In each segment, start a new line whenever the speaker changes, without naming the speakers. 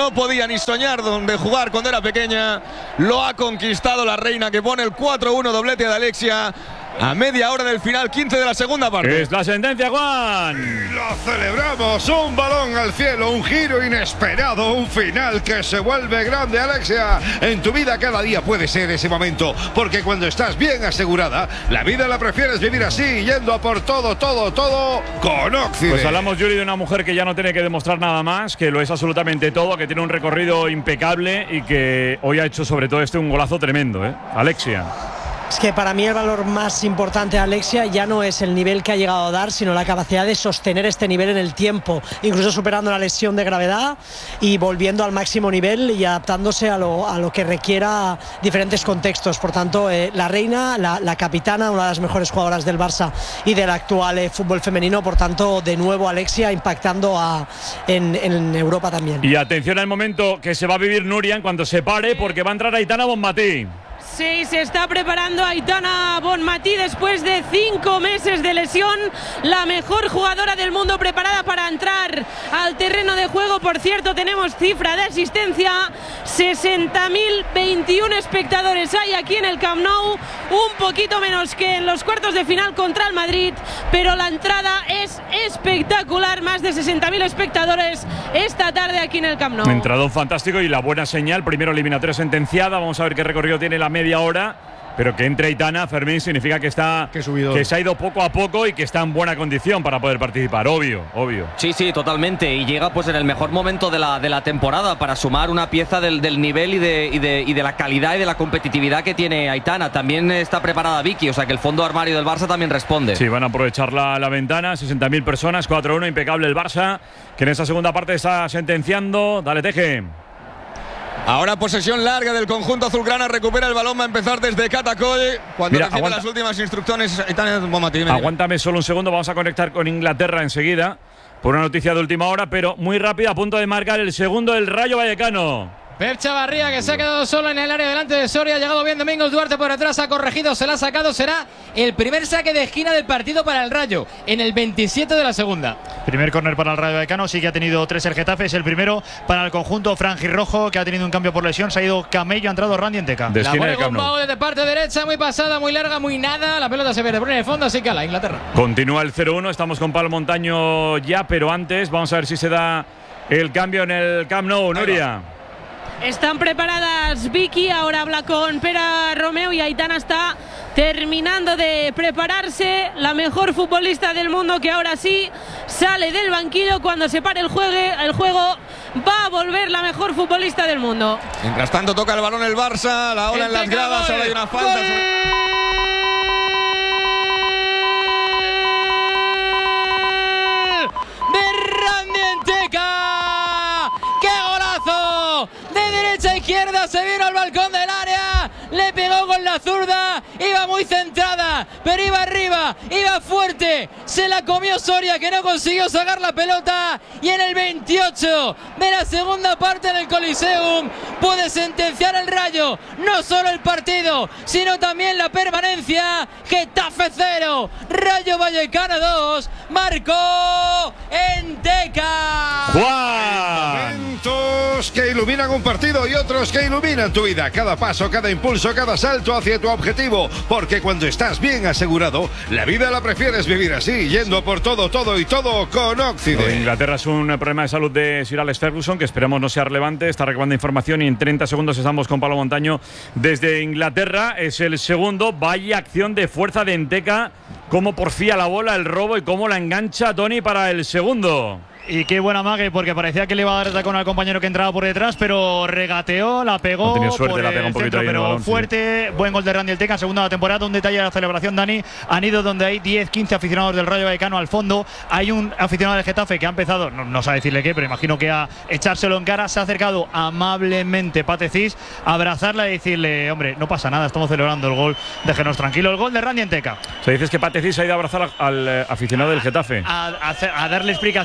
no podía ni soñar donde jugar cuando era pequeña. Lo ha conquistado la reina, que pone el 4-1, doblete de Alexia a media hora del final, 15 de la segunda parte.
Es la sentencia, Juan.
Lo celebramos, un balón al cielo, un giro inesperado, un final que se vuelve grande, Alexia. En tu vida cada día puede ser ese momento, porque cuando estás bien asegurada, la vida la prefieres vivir así, yendo a por todo con Occident.
Pues hablamos, Yuri, de una mujer que ya no tiene que demostrar nada más, que lo es absolutamente todo, que tiene un recorrido impecable y que hoy ha hecho sobre todo un golazo tremendo, Alexia.
Es que para mí el valor más importante de Alexia ya no es el nivel que ha llegado a dar, sino la capacidad de sostener este nivel en el tiempo, incluso superando la lesión de gravedad y volviendo al máximo nivel y adaptándose a lo que requiera diferentes contextos. Por tanto, la reina, la capitana, una de las mejores jugadoras del Barça y del actual fútbol femenino. Por tanto, de nuevo Alexia impactando en Europa también.
Y atención al momento que se va a vivir Nuria en cuanto se pare, porque va a entrar Aitana Bonmatí.
Sí, se está preparando Aitana Bonmatí después de 5 meses de lesión. La mejor jugadora del mundo preparada para entrar al terreno de juego. Por cierto, tenemos cifra de asistencia. 60.021 espectadores hay aquí en el Camp Nou. Un poquito menos que en los cuartos de final contra el Madrid. Pero la entrada es espectacular. Más de 60.000 espectadores esta tarde aquí en el Camp Nou.
Entrado fantástico y la buena señal. Primero eliminatoria sentenciada. Vamos a ver qué recorrido tiene la media hora, pero que entre Aitana, Fermín, significa que se ha ido poco a poco y que está en buena condición para poder participar, obvio.
Sí, totalmente, y llega pues en el mejor momento de la temporada para sumar una pieza del nivel y de la calidad y de la competitividad que tiene Aitana. También está preparada Vicky, o sea que el fondo armario del Barça también responde.
Sí, van a aprovechar la ventana, 60.000 personas, 4-1, impecable el Barça, que en esa segunda parte está sentenciando. Dale, Teje.
Ahora posesión larga del conjunto azulgrana, recupera el balón, va a empezar desde Catacoy. Cuando recibe las últimas instrucciones,
aguántame solo un segundo, vamos a conectar con Inglaterra enseguida por una noticia de última hora, pero muy rápida, a punto de marcar el segundo del Rayo Vallecano.
Pep Chavarría, que se ha quedado solo en el área delante de Soria. Ha llegado bien Domingos Duarte por detrás, ha corregido, se la ha sacado. Será el primer saque de esquina del partido para el Rayo en el 27 de la segunda.
Primer córner para el Rayo Vallecano. Sí que ha tenido 3 el Getafe. Es el primero para el conjunto franjirrojo, que ha tenido un cambio por lesión. Se ha ido Camello, ha entrado Randy Enteca.
De esquina de Camp Nou.
Desde parte derecha, muy pasada, muy larga, muy nada. La pelota se pierde por en el fondo, así que a la Inglaterra.
Continúa el 0-1. Estamos con Pablo Montaño ya, pero antes vamos a ver si se da el cambio en el Camp Nou. Nuria.
Están preparadas Vicky, ahora habla con Pera Romeo y Aitana está terminando de prepararse. La mejor futbolista del mundo que ahora sí sale del banquillo cuando se pare el juego. Va a volver la mejor futbolista del mundo.
Mientras tanto toca el balón el Barça, la ola en las gradas, ahora hay una falta.
De derecha a izquierda se vino al balcón del área, le pegó con la zurda, iba muy centrada, pero iba arriba, iba fuerte, se la comió Soria, que no consiguió sacar la pelota, y en el 28 de la segunda parte en el Coliseum puede sentenciar el Rayo no solo el partido, sino también la permanencia. Getafe 0, Rayo Vallecano 2, marcó Enteca.
Momentos que iluminan un partido y otros que iluminan tu vida. Cada paso, cada impulso, cada salto hacia tu objetivo. Porque cuando estás bien asegurado, la vida la prefieres vivir así, yendo por todo con Occident.
Inglaterra es un problema de salud de Sir Alex Ferguson, que esperamos no sea relevante. Está recabando información y en 30 segundos estamos con Pablo Montaño desde Inglaterra. Es el segundo. Vaya acción de fuerza de Enteca. Cómo porfía la bola, el robo y cómo la engancha Tony para el segundo.
Y qué buena mague, porque parecía que le iba a dar el tacón al compañero que entraba por detrás, pero regateó, la pegó.
No tenía suerte,
por
la pegó un poquito
centro,
ahí
pero
en el balón,
fuerte. Sí. Buen gol de Randy Enteca, segunda temporada. Un detalle de la celebración, Dani. Han ido donde hay 10-15 aficionados del Rayo Vallecano al fondo. Hay un aficionado del Getafe que ha empezado, no sabe decirle qué, pero imagino que a echárselo en cara. Se ha acercado amablemente Pate Cis a abrazarla y decirle: hombre, no pasa nada, estamos celebrando el gol, déjenos tranquilo. El gol de Randy Enteca.
O sea, dices que Pate Cis ha ido a abrazar al aficionado del Getafe.
A darle explicaciones de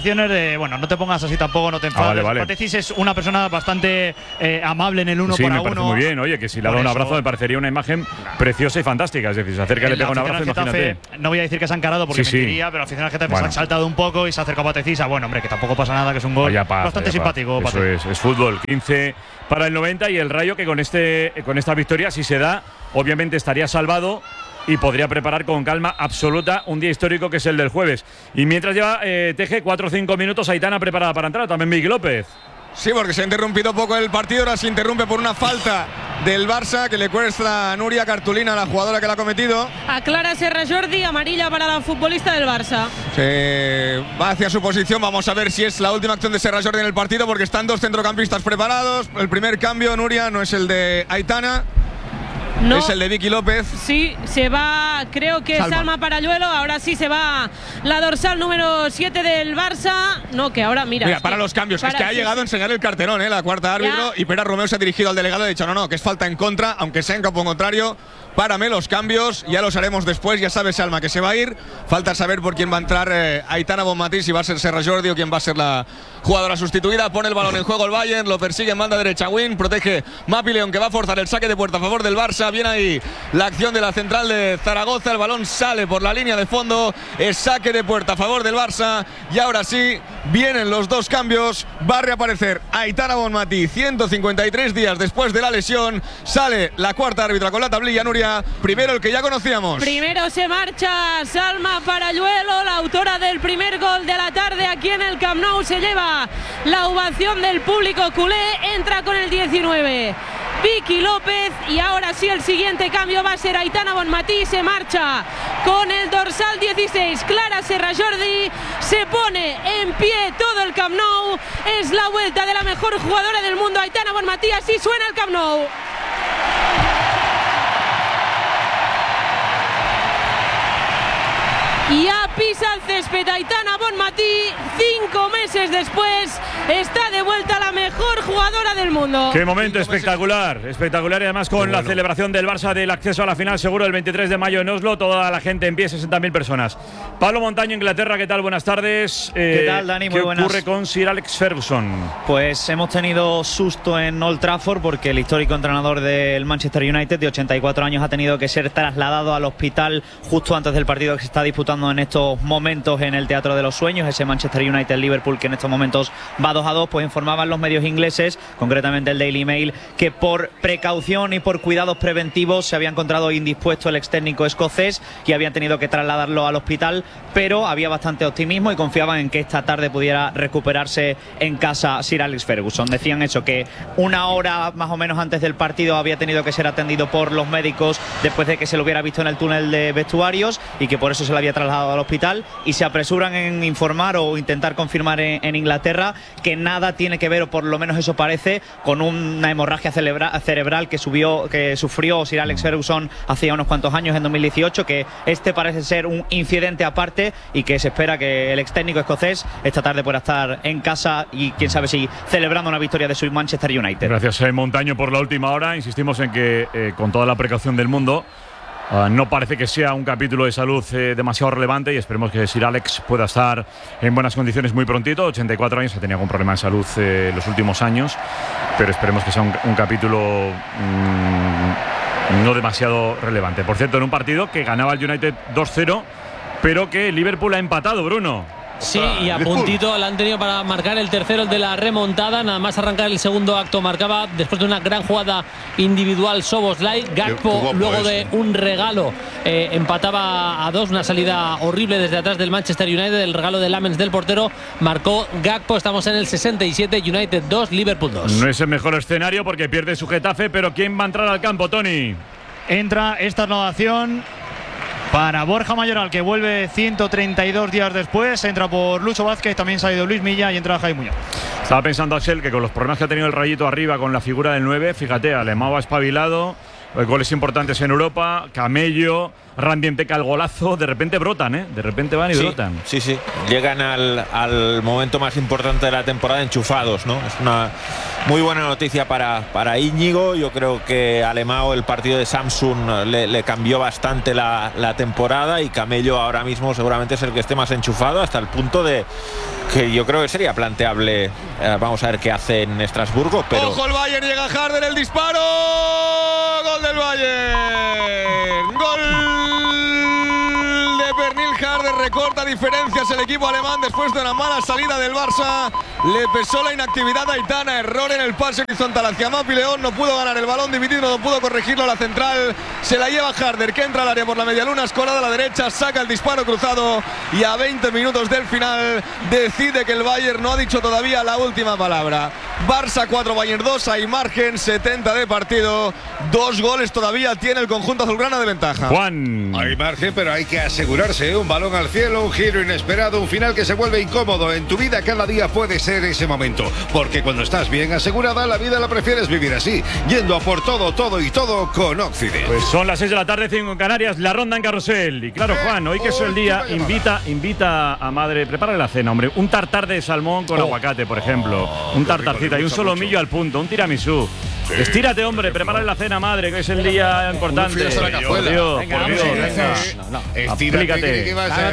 bueno, no te pongas así tampoco, no te enfades.
Vale.
Patecis es una persona bastante amable en el uno para
me
uno.
parece muy bien, oye, que si le ha dado un abrazo me parecería una imagen preciosa y fantástica. Es decir, se acerca y le pega un abrazo, imagínate.
No voy a decir que se han encarado porque mentiría, pero al final el Getafe se ha saltado un poco y se acerca a Patecis. Bueno, hombre, que tampoco pasa nada, que es un gol bastante simpático.
Eso es fútbol. 15 para el 90 y el Rayo que con esta victoria, si se da, obviamente estaría salvado y podría preparar con calma absoluta un día histórico que es el del jueves. Y mientras lleva Teje 4 o 5 minutos, Aitana preparada para entrar, también Miguel López.
Sí, porque se ha interrumpido poco el partido, ahora se interrumpe por una falta del Barça que le cuesta a Núria cartulina, la jugadora que la ha cometido.
Aclara Serra Jordi, amarilla para la futbolista del Barça.
Se va hacia su posición, vamos a ver si es la última acción de Serra Jordi en el partido porque están dos centrocampistas preparados. El primer cambio, Núria, no es el de Aitana. No, es el de Vicky López.
Sí, se va, creo que Salma Paralluelo. Ahora sí se va la dorsal número 7 del Barça. No, que ahora mira.
Para los cambios. Es que ha llegado a enseñar el cartelón, la cuarta árbitro. Y Pera Romeo se ha dirigido al delegado y ha dicho: no, que es falta en contra, aunque sea en campo contrario. Párame los cambios, ya los haremos después. Ya sabe Salma que se va a ir. Falta saber por quién va a entrar Aitana Bonmatí, si va a ser Serra Jordi o quién va a ser la jugadora sustituida. Pone el balón en juego el Bayern, lo persigue en banda derecha Win, protege Mapi León, que va a forzar el saque de puerta a favor del Barça. Viene ahí la acción de la central de Zaragoza, el balón sale por la línea de fondo, es saque de puerta a favor del Barça. Y ahora sí, vienen los dos cambios. Va a reaparecer Aitana Bonmatí 153 días después de la lesión. Sale la cuarta árbitra con la tablilla, Núria. Primero el que ya conocíamos.
Primero se marcha Salma Paralluelo, la autora del primer gol de la tarde aquí en el Camp Nou. Se lleva la ovación del público culé. Entra con el 19 Vicky López. Y ahora sí el siguiente cambio va a ser Aitana Bonmatí. Se marcha con el dorsal 16 Clara Serra Jordi. Se pone en pie todo el Camp Nou. Es la vuelta de la mejor jugadora del mundo, Aitana Bonmatí. Así suena el Camp Nou. Y a pisa el césped Aitana Bonmatí, 5 meses después, está de vuelta la mejor jugadora del mundo.
Qué momento espectacular, espectacular, y además con la celebración del Barça del acceso a la final seguro el 23 de mayo en Oslo, toda la gente en pie, 60.000 personas. Pablo Montaño, Inglaterra, ¿qué tal? Buenas tardes.
¿Qué tal, Dani? Muy buenas.
¿Qué ocurre con Sir Alex Ferguson?
Pues hemos tenido susto en Old Trafford porque el histórico entrenador del Manchester United de 84 años ha tenido que ser trasladado al hospital justo antes del partido que se está disputando en estos momentos en el Teatro de los Sueños, ese Manchester United-Liverpool que en estos momentos va 2-2. Pues informaban los medios ingleses, concretamente el Daily Mail, que por precaución y por cuidados preventivos se había encontrado indispuesto el ex técnico escocés y habían tenido que trasladarlo al hospital, pero había bastante optimismo y confiaban en que esta tarde pudiera recuperarse en casa Sir Alex Ferguson. Decían eso, que una hora más o menos antes del partido había tenido que ser atendido por los médicos después de que se lo hubiera visto en el túnel de vestuarios y que por eso se le había trasladado al hospital, y se apresuran en informar o intentar confirmar en Inglaterra que nada tiene que ver, o por lo menos eso parece, con una hemorragia cerebral que sufrió Sir Alex Ferguson hace unos cuantos años, en 2018, que este parece ser un incidente aparte y que se espera que el ex técnico escocés esta tarde pueda estar en casa y quién sabe si celebrando una victoria de su Manchester United.
Gracias, Montaño, por la última hora. Insistimos en que con toda la precaución del mundo, no parece que sea un capítulo de salud demasiado relevante y esperemos que Sir Alex pueda estar en buenas condiciones muy prontito. 84 años, ha tenido algún problema de salud los últimos años, pero esperemos que sea un capítulo no demasiado relevante. Por cierto, en un partido que ganaba el United 2-0, pero que Liverpool ha empatado, Bruno.
Sí, y a puntito la han tenido para marcar el tercero, el de la remontada. Nada más arrancar el segundo acto marcaba, después de una gran jugada individual, Szoboszlai. Gakpo, luego de un regalo, empataba a 2, una salida horrible desde atrás del Manchester United. El regalo de Lamens del portero, marcó Gakpo. Estamos en el 67, United 2, Liverpool 2.
No es el mejor escenario porque pierde su Getafe, pero ¿quién va a entrar al campo, Tony?
Entra esta renovación para Borja Mayoral, que vuelve 132 días después. Entra por Lucho Vázquez, también se ha ido Luis Milla y entra Jaime Muñoz.
Estaba pensando, Axel, que con los problemas que ha tenido el Rayito arriba con la figura del 9, fíjate, Alemão ha espabilado, goles importantes en Europa, Camello, Randy Enteca el golazo, de repente brotan, ¿eh? De repente van y brotan.
Sí, llegan al momento más importante de la temporada enchufados, ¿no? Es una muy buena noticia para Íñigo. Yo creo que Alemão, el partido de Samsung le cambió bastante la temporada, y Camello ahora mismo seguramente es el que esté más enchufado, hasta el punto de que yo creo que sería planteable, vamos a ver qué hace en Estrasburgo, pero...
¡Ojo el Bayern! Llega Harder, el disparo. ¡Gol del Bayern! ¡Gol de Pernil Harder! Recorta diferencias el equipo alemán después de una mala salida del Barça. Le pesó la inactividad a Aitana, error en el pase horizontal hacia Mapi León, no pudo ganar el balón dividido, no pudo corregirlo a la central, se la lleva Harder, que entra al área por la medialuna, escorada a la derecha, saca el disparo cruzado, y a 20 minutos del final decide que el Bayern no ha dicho todavía la última palabra. Barça 4, Bayern 2, hay margen, 70 de partido, 2 goles todavía tiene el conjunto azulgrana de ventaja.
Juan.
Hay margen, pero hay que asegurarse, un balón al cielo, un giro inesperado, un final que se vuelve incómodo. En tu vida cada día puede ser ese momento, porque cuando estás bien asegurada, la vida la prefieres vivir así, yendo a por todo con Occident.
Pues son las 6 de la tarde, 5 en Canarias, la ronda en Carrusel. Y claro, Juan, hoy que es el día, invita a madre, prepárale la cena, hombre. Un tartar de salmón con aguacate, por ejemplo. Un tartarcito y un solomillo al punto, un tiramisú. Sí. Estírate, hombre, prepárale la cena, madre, que es el día importante.
Por Dios,
venga. Explícate.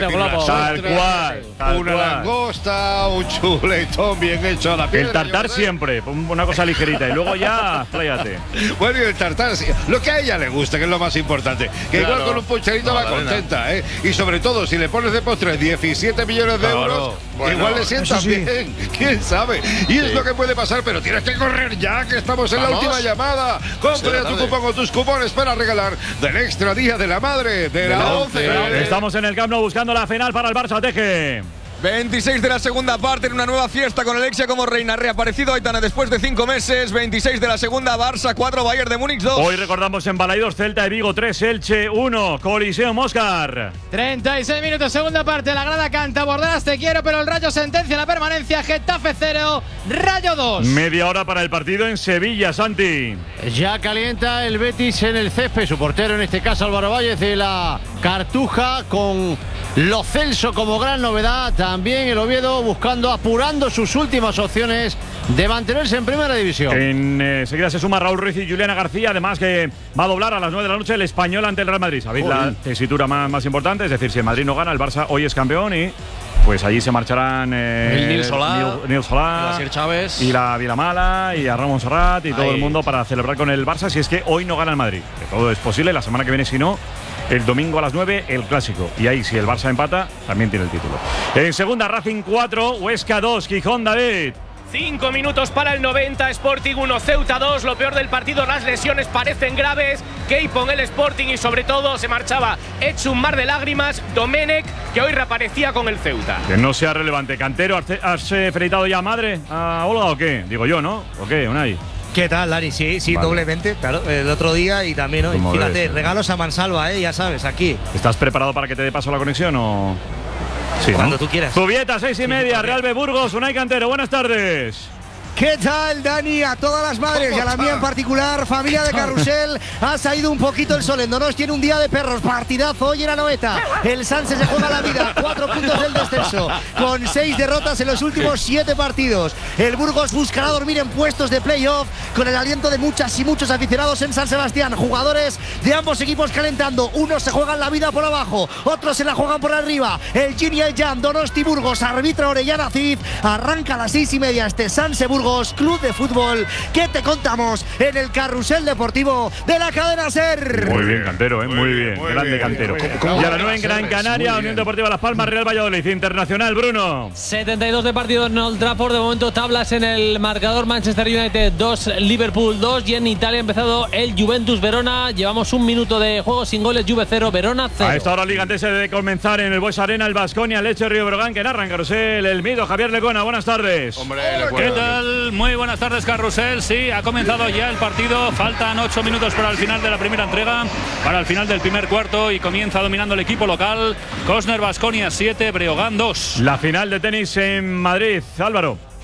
Tal cual.
Una langosta, un chuletón bien hecho a la piedra.
El tartar siempre, una cosa ligerita. Y luego ya, expláyate.
Bueno, y el tartar, lo que a ella le gusta, que es lo más importante. Que igual con un pucherito va contenta, ¿eh? Y sobre todo, si le pones de postre 17 millones de euros, igual le sienta bien. ¿Quién sabe? Y es lo que puede pasar, pero tienes que correr ya, que estamos en la última llamada. Compre tu cupón o tus cupones para regalar del extra día de la madre de la 11.
Estamos en el Camp Nou buscando la final para el Barça Teje.
26 de la segunda parte en una nueva fiesta con Alexia como reina. Reaparecido Aitana después de 5 meses. 26 de la segunda, Barça 4, Bayern de Múnich 2.
Hoy recordamos en Balaidos, Celta de Vigo 3, Elche 1, Coliseo Móscar.
36 minutos, segunda parte. La grada canta, Borderas te quiero, pero el Rayo sentencia la permanencia. Getafe 0, Rayo 2.
Media hora para el partido en Sevilla, Santi.
Ya calienta el Betis en el césped. Su portero, en este caso Álvaro Valles, de la Cartuja, con Lo Celso como gran novedad. También el Oviedo apurando sus últimas opciones de mantenerse en primera división.
Enseguida se suma Raúl Ruiz y Juliana García, además que va a doblar a las 9 de la noche el Español ante el Real Madrid. ¿Sabéis la tesitura más importante? Es decir, si el Madrid no gana, el Barça hoy es campeón y pues allí se marcharán
el Nil Solá,
Asier Chávez y la Vilamala y a Ramón Serrat y todo el mundo para celebrar con el Barça si es que hoy no gana el Madrid. Que todo es posible, la semana que viene si no. El domingo a las 9, el clásico. Y ahí, si el Barça empata, también tiene el título. En segunda, Racing 4, Huesca 2, Gijón, David.
5 minutos para el 90, Sporting 1, Ceuta 2. Lo peor del partido, las lesiones parecen graves. Keipon, el Sporting, y sobre todo se marchaba hecho un mar de lágrimas Domenech, que hoy reaparecía con el Ceuta.
Que no sea relevante. Cantero, ¿has felicitado ya a madre a Olga o qué? Digo yo, ¿no? ¿O qué, Unai?
¿Qué tal, Dani? Sí, vale. Doblemente, claro, el otro día y también hoy. Fíjate, regalos a mansalva, ya sabes, aquí.
¿Estás preparado para que te dé paso la conexión o...? Sí,
cuando tú quieras.
Zubieta, 6:30, Real B Burgos, Unai Cantero, buenas tardes.
¿Qué tal, Dani? A todas las madres y a la mía en particular, familia de Carrusel, ha salido un poquito el sol en Donosti, tiene un día de perros, partidazo hoy en Anoeta. El Sanse se juega la vida, 4 puntos del descenso, con 6 derrotas en los últimos 7 partidos. El Burgos buscará dormir en puestos de playoff, con el aliento de muchas y muchos aficionados en San Sebastián. Jugadores de ambos equipos calentando, unos se juegan la vida por abajo, otros se la juegan por arriba. El Gin y el Jam, Donosti Burgos, arbitra Orellana Cid, arranca a las 6:30 este Sanse Burgos Club de Fútbol, que te contamos en el Carrusel Deportivo de la cadena SER.
Muy bien, Cantero, muy bien, grande Cantero. Y a la 9 en Gran Canaria, Unión Deportiva Las Palmas, Real Valladolid Internacional, Bruno.
72 de partido en Old Trafford, de momento tablas en el marcador, Manchester United 2, Liverpool 2, y en Italia ha empezado el Juventus Verona. Llevamos un minuto de juego sin goles, Juve 0, Verona 0.
A esta hora Liga, antes de comenzar en el Bues Arena, el Baskonia, Lecce, Río Breogán, que narra en Carrusel, el Mido, Javier Lecona, buenas tardes.
Hombre, ¿qué tal? Muy buenas tardes, Carrusel. Sí, ha comenzado ya el partido. Faltan 8 minutos para el final de la primera entrega, para el final del primer cuarto, y comienza dominando el equipo local. Cosner Baskonia 7, Breogán 2.
La final de tenis en Madrid, Álvaro.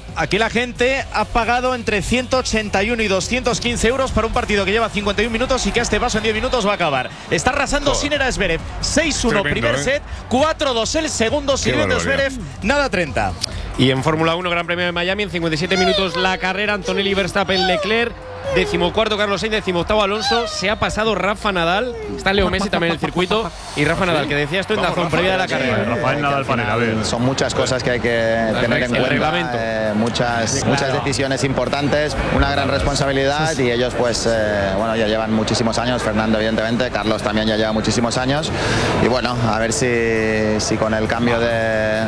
aquí la gente ha pagado entre 181 y 215 euros para un partido que lleva 51 minutos y que a este paso en 10 minutos va a acabar. Está arrasando Sinner a Zverev. 6-1 primer set, 4-2 el segundo, sirviendo Zverev, nada 30.
Y en Fórmula 1, Gran Premio de Miami, en 57 minutos la carrera, Antonelli, Verstappen, Leclerc. 14º Carlos Sainz, 18º Alonso. Se ha pasado Rafa Nadal. Está Leo Messi también en el circuito. Y Rafa Nadal, que decía esto en Dazón previa de la carrera.
Rafael Nadal panel, a ver. Son muchas cosas que hay que tener en cuenta. Muchas decisiones importantes, una gran responsabilidad y ellos pues bueno, ya llevan muchísimos años. Fernando evidentemente, Carlos también ya lleva muchísimos años. Y bueno, a ver si con el cambio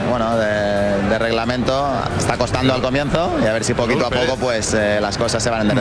de reglamento está costando al comienzo y a ver si poquito a poco pues las cosas se van a entender.